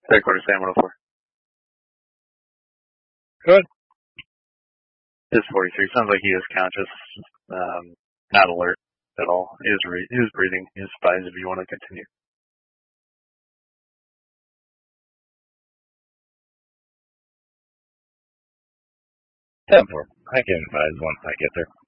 Third quarter, Sam 104. Good. Just 43. Sounds like he was conscious, not alert at all. He was breathing. He was fine if you want to continue. 10-4. I can advise once I get there.